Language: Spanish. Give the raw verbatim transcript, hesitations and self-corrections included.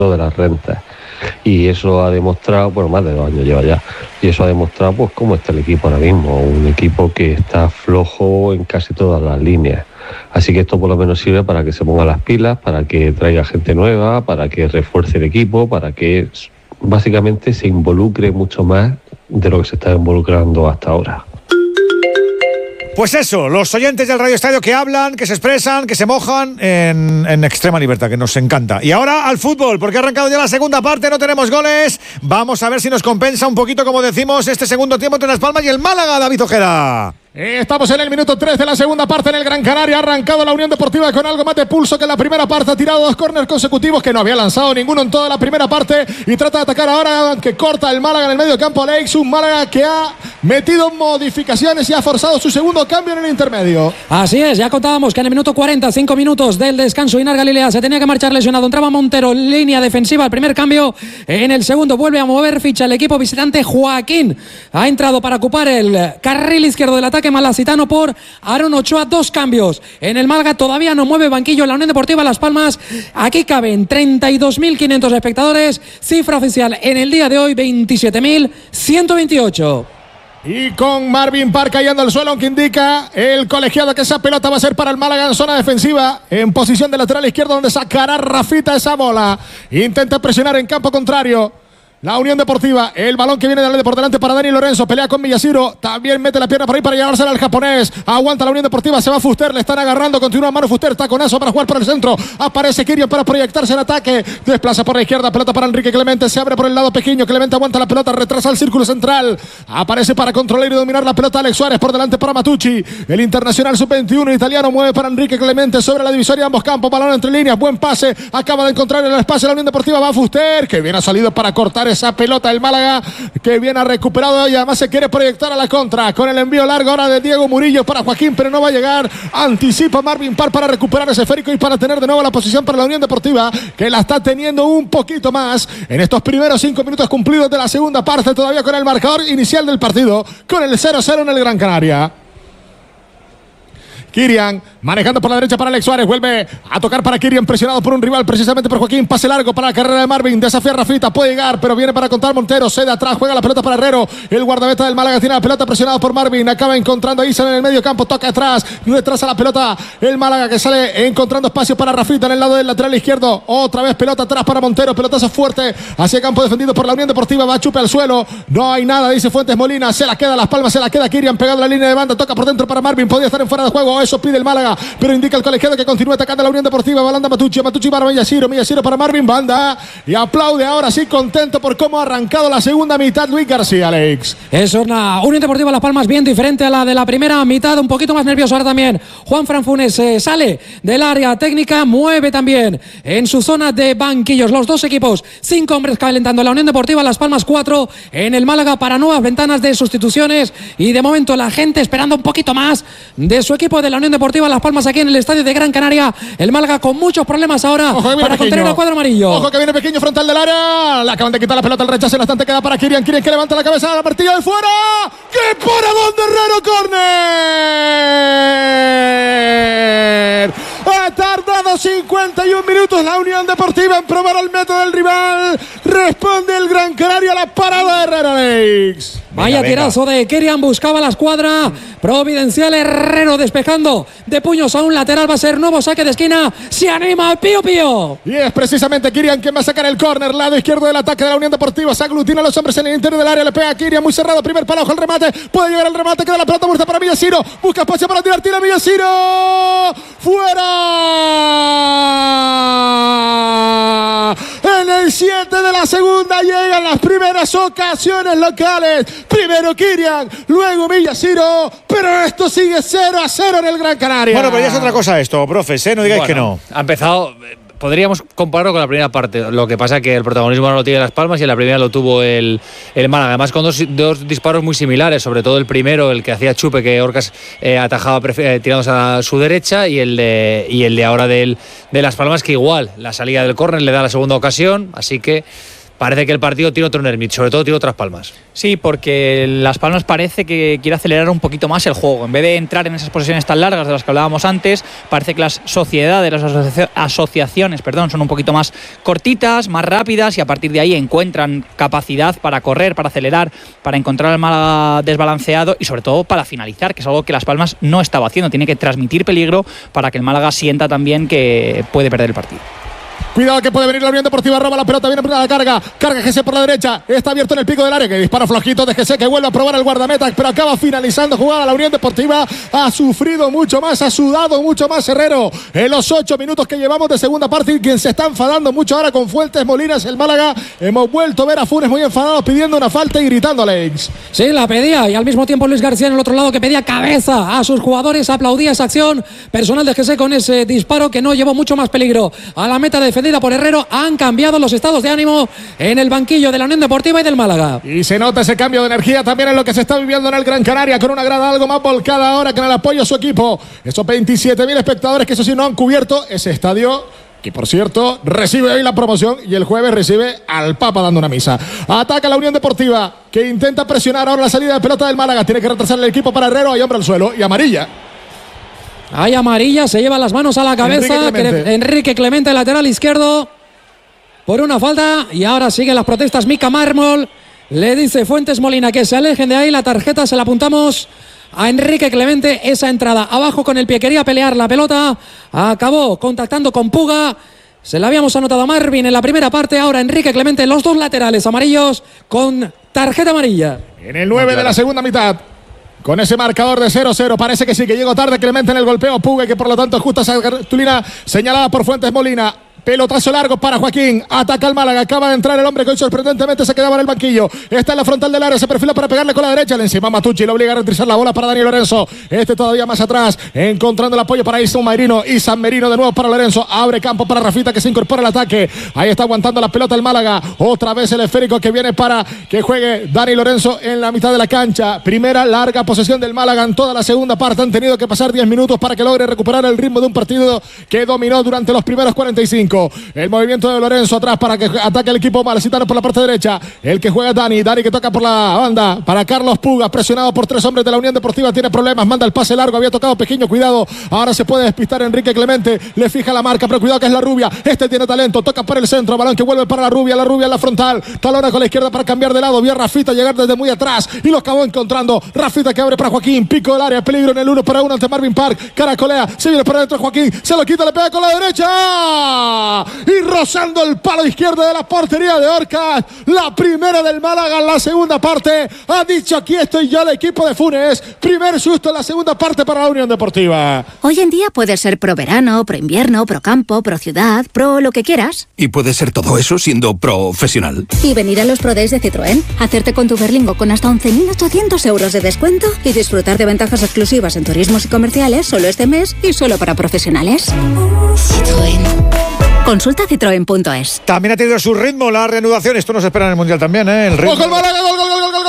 de las rentas. Y eso ha demostrado, bueno, más de dos años lleva ya, y eso ha demostrado pues cómo está el equipo ahora mismo, un equipo que está flojo en casi todas las líneas. Así que esto por lo menos sirve para que se ponga las pilas, para que traiga gente nueva, para que refuerce el equipo, para que básicamente se involucre mucho más de lo que se está involucrando hasta ahora. Pues eso, los oyentes del Radio Estadio que hablan, que se expresan, que se mojan en, en extrema libertad, que nos encanta. Y ahora al fútbol, porque ha arrancado ya la segunda parte, no tenemos goles. Vamos a ver si nos compensa un poquito, como decimos, este segundo tiempo entre Las Palmas y el Málaga, David Ojeda. Estamos en el minuto tres de la segunda parte en el Gran Canaria. Ha arrancado la Unión Deportiva con algo más de pulso que en la primera parte. Ha tirado dos córneres consecutivos que no había lanzado ninguno en toda la primera parte. Y trata de atacar ahora, que corta el Málaga en el medio campo. Alex, un Málaga que ha metido modificaciones y ha forzado su segundo cambio en el intermedio. Así es, ya contábamos que en el minuto cuarenta, cinco minutos del descanso, Inar Galilea se tenía que marchar lesionado. Entraba Montero, línea defensiva, el primer cambio. En el segundo vuelve a mover ficha el equipo visitante. Joaquín ha entrado para ocupar el carril izquierdo del ataque malacitano por Aaron Ochoa. Dos cambios en el Málaga, todavía no mueve banquillo la Unión Deportiva Las Palmas. Aquí caben treinta y dos mil quinientos espectadores, cifra oficial en el día de hoy veintisiete mil ciento veintiocho. Y con Marvin Parr cayendo al suelo, aunque indica el colegiado que esa pelota va a ser para el Málaga en zona defensiva, en posición de lateral izquierdo, donde sacará Rafita esa bola. Intenta presionar en campo contrario la Unión Deportiva, el balón que viene de por delante para Dani Lorenzo, pelea con Villasiro, también mete la pierna por ahí para llevársela al japonés, aguanta la Unión Deportiva, se va Fuster, le están agarrando, continúa Manu Fuster, taconazo para jugar por el centro, aparece Kirian para proyectarse en ataque, desplaza por la izquierda, pelota para Enrique Clemente, se abre por el lado pequeño, Clemente aguanta la pelota, retrasa el círculo central, aparece para controlar y dominar la pelota Alex Suárez, por delante para Matucci, el internacional sub veintiuno italiano mueve para Enrique Clemente sobre la divisoria de ambos campos, balón entre líneas, buen pase, acaba de encontrar el espacio la Unión Deportiva, va Fuster, que bien ha salido para cortar esa pelota del Málaga, que bien ha recuperado y además se quiere proyectar a la contra con el envío largo ahora de Diego Murillo para Joaquín, pero no va a llegar. Anticipa Marvin Parr para recuperar ese esférico y para tener de nuevo la posición para la Unión Deportiva, que la está teniendo un poquito más en estos primeros cinco minutos cumplidos de la segunda parte, todavía con el marcador inicial del partido, con el cero cero en el Gran Canaria. Kirian manejando por la derecha para Alex Suárez, vuelve a tocar para Kirian, presionado por un rival, precisamente por Joaquín, pase largo para la carrera de Marvin, desafía a Rafita, puede llegar, pero viene para contar Montero, cede atrás, juega la pelota para Herrero, el guardameta del Málaga tiene la pelota, presionado por Marvin, acaba encontrando a Isa en el medio campo, toca atrás, retrasa la pelota el Málaga, que sale encontrando espacio para Rafita en el lado del lateral izquierdo, otra vez pelota atrás para Montero, pelotazo fuerte hacia campo defendido por la Unión Deportiva, va chupe al suelo, no hay nada, dice Fuentes Molina, se la queda Las Palmas, se la queda Kirian pegado a la línea de banda, toca por dentro para Marvin, podía estar en fuera de juego, eso pide el Málaga, pero indica el colegiado que continúa atacando a la Unión Deportiva, balanda Matucci, Matucci para Millaciro, Millaciro para Marvin Banda, y aplaude ahora sí contento por cómo ha arrancado la segunda mitad Luis García, Alex. Es una Unión Deportiva Las Palmas bien diferente a la de la primera mitad, un poquito más nervioso ahora también. Juan Fran Funes eh, sale del área técnica, mueve también en su zona de banquillos los dos equipos, cinco hombres calentando la Unión Deportiva Las Palmas, cuatro en el Málaga para nuevas ventanas de sustituciones, y de momento la gente esperando un poquito más de su equipo de la Unión Deportiva Las Palmas aquí en el estadio de Gran Canaria. El Málaga con muchos problemas ahora para contener al cuadro amarillo. Ojo que viene pequeño frontal del área, le acaban de quitar la pelota, el rechazo en instante queda para Kirian, Kirian que levanta la cabeza, la partida de fuera, que por donde Herrero, córner. Ha tardado cincuenta y un minutos la Unión Deportiva en probar el método del rival, responde el Gran Canaria a la parada de Herrero, Alex. Vaya tirazo de Kirian, buscaba la escuadra providencial, Herrero despejando de puños a un lateral, va a ser nuevo saque de esquina, se anima Pío Pío. Y es precisamente Kirian quien va a sacar el córner, lado izquierdo del ataque de la Unión Deportiva, se aglutina a los hombres en el interior del área, le pega a Kirian, muy cerrado, primer palo, ojo el remate, puede llegar el remate, queda la pelota muerta para Millaciro, busca espacio para tirar, tira Millaciro, fuera. En el siete de la segunda llegan las primeras ocasiones locales. Primero Kirian, luego Millaciro, pero esto sigue cero a cero en el Gran Canaria. Bueno, pero ya es otra cosa esto, profes, ¿eh? No digáis bueno, que no. Ha empezado... Podríamos compararlo con la primera parte. Lo que pasa es que el protagonismo no lo tiene Las Palmas y en la primera lo tuvo el, el Málaga. Además, con dos, dos disparos muy similares. Sobre todo el primero, el que hacía Chupe, que Orcas eh, atajaba eh, tirándose a su derecha. Y el de, y el de ahora del, de Las Palmas, que igual la salida del córner le da la segunda ocasión. Así que parece que el partido tiene otro nervio, sobre todo tiene otras palmas. Sí, porque Las Palmas parece que quiere acelerar un poquito más el juego. En vez de entrar en esas posesiones tan largas de las que hablábamos antes, parece que las sociedades, las asocia- asociaciones perdón, son un poquito más cortitas, más rápidas, y a partir de ahí encuentran capacidad para correr, para acelerar, para encontrar el Málaga desbalanceado y sobre todo para finalizar, que es algo que Las Palmas no estaba haciendo. Tiene que transmitir peligro para que el Málaga sienta también que puede perder el partido. Cuidado que puede venir la Unión Deportiva, roba la pelota, viene por la carga, carga G C por la derecha, está abierto en el pico del área, que dispara flojito de G C, que vuelve a probar el guardameta, pero acaba finalizando jugada. La Unión Deportiva ha sufrido mucho más, ha sudado mucho más Herrero en los ocho minutos que llevamos de segunda parte, y quien se está enfadando mucho ahora con Fuentes Molina es el Málaga. Hemos vuelto a ver a Funes muy enfadado pidiendo una falta y gritando a Alex. Sí, la pedía, y al mismo tiempo Luis García en el otro lado, que pedía cabeza a sus jugadores, aplaudía esa acción personal de G C con ese disparo que no llevó mucho más peligro a la meta defendida por Herrero. Han cambiado los estados de ánimo en el banquillo de la Unión Deportiva y del Málaga. Y se nota ese cambio de energía también en lo que se está viviendo en el Gran Canaria, con una grada algo más volcada ahora que en el apoyo a su equipo. Esos veintisiete mil espectadores que eso sí no han cubierto ese estadio, que por cierto recibe hoy la promoción y el jueves recibe al Papa dando una misa. Ataca la Unión Deportiva, que intenta presionar ahora la salida de pelota del Málaga. Tiene que retrasar el equipo para Herrero. Hay hombre al suelo y amarilla. Hay amarilla, se lleva las manos a la cabeza. Enrique Clemente, Enrique Clemente, lateral izquierdo, por una falta. Y ahora siguen las protestas. Mica Mármol le dice Fuentes Molina que se alejen de ahí. La tarjeta se la apuntamos a Enrique Clemente. Esa entrada abajo con el pie, quería pelear la pelota, acabó contactando con Puga. Se la habíamos anotado a Marvin en la primera parte. Ahora Enrique Clemente, los dos laterales amarillos con tarjeta amarilla. En el nueve de la segunda mitad, con ese marcador de cero cero, parece que sí, que llegó tarde Clemente en el golpeo. Puga, que por lo tanto ajusta esa cartulina señalada por Fuentes Molina. Pelotazo largo para Joaquín. Ataca al Málaga. Acaba de entrar el hombre que hoy sorprendentemente se quedaba en el banquillo. Está en la frontal del área. Se perfila para pegarle con la derecha. Le encima Matucci. Le obliga a retrasar la bola para Dani Lorenzo. Este todavía más atrás. Encontrando el apoyo para Isan Merino. Isan Merino de nuevo para Lorenzo. Abre campo para Rafita, que se incorpora al ataque. Ahí está aguantando la pelota el Málaga. Otra vez el esférico que viene para que juegue Dani Lorenzo en la mitad de la cancha. Primera larga posesión del Málaga en toda la segunda parte. Han tenido que pasar diez minutos para que logre recuperar el ritmo de un partido que dominó durante los primeros cuarenta y cinco. El movimiento de Lorenzo atrás para que ataque el equipo malacitano por la parte derecha. El que juega Dani. Dani que toca por la banda para Carlos Puga, presionado por tres hombres de la Unión Deportiva. Tiene problemas, manda el pase largo. Había tocado pequeño, cuidado. Ahora se puede despistar Enrique Clemente. Le fija la marca, pero cuidado que es la Rubia. Este tiene talento, toca por el centro. Balón que vuelve para la Rubia. La Rubia en la frontal. Talona con la izquierda para cambiar de lado. Vio a Rafita llegar desde muy atrás y lo acabó encontrando. Rafita que abre para Joaquín. Pico del área, peligro en el uno para uno ante Marvin Park. Caracolea, se viene para adentro Joaquín. Se lo quita, le pega con la derecha. Y rozando el palo izquierdo de la portería de Orcas. La primera del Málaga en la segunda parte. Ha dicho: aquí estoy yo, el equipo de Funes. Primer susto en la segunda parte para la Unión Deportiva. Hoy en día puedes ser pro verano, pro invierno, pro campo, pro ciudad, pro lo que quieras. Y puedes ser todo eso siendo profesional. Y venir a los Pro Days de Citroën, hacerte con tu Berlingo con hasta once mil ochocientos euros de descuento y disfrutar de ventajas exclusivas en turismos y comerciales solo este mes y solo para profesionales. Citroën. Consulta citroen punto es. También ha tenido su ritmo la reanudación. Esto nos espera en el Mundial también, ¿eh? El ritmo. ¡Ojo el Málaga! ¡Gol, gol, gol, gol, gol!